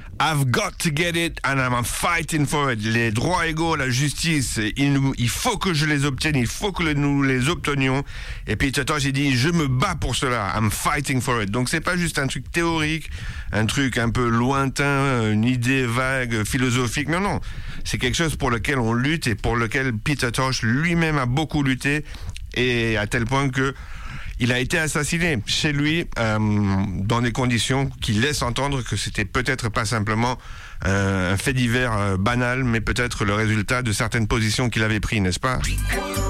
I've got to get it and I'm fighting for it. Les droits égaux, la justice, il faut que je les obtienne, il faut que nous les obtenions. Et Peter Tosh, il dit, je me bats pour cela, I'm fighting for it. Donc c'est pas juste un truc théorique, un truc un peu lointain, une idée vague, philosophique. Non, non. C'est quelque chose pour lequel on lutte et pour lequel Peter Tosh lui-même a beaucoup lutté, et à tel point que il a été assassiné chez lui dans des conditions qui laissent entendre que c'était peut-être pas simplement un fait divers banal, mais peut-être le résultat de certaines positions qu'il avait prises, n'est-ce pas ?